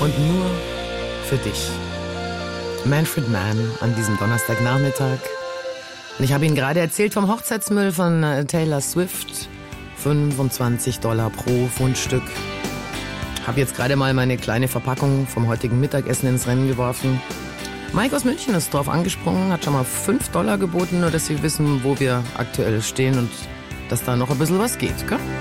und nur für dich. Manfred Mann an diesem Donnerstagnachmittag. Und ich habe Ihnen gerade erzählt vom Hochzeitsmüll von Taylor Swift. $25 pro Fundstück. Habe jetzt gerade mal meine kleine Verpackung vom heutigen Mittagessen ins Rennen geworfen. Mike aus München ist drauf angesprungen, hat schon mal $5 geboten, nur dass Sie wissen, wo wir aktuell stehen und dass da noch ein bisschen was geht, gell?